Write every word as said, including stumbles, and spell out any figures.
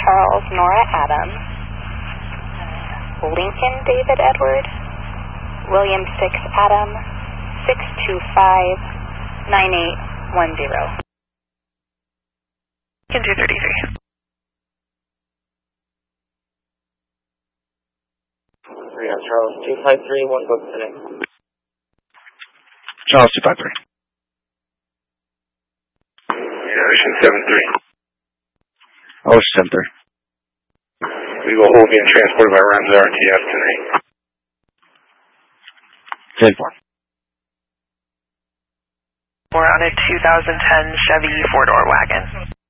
Charles Nora Adam, Lincoln David Edward, William six Adam, six two five, nine eight one zero. Lincoln two thirty-three. Yeah, Charles two five three, one book today. Charles two five three. Yeah, Ocean seven three. Ocean seven three. We will hold being transported by Rams R T F tonight. ten four. We're on a two thousand ten Chevy four-door wagon.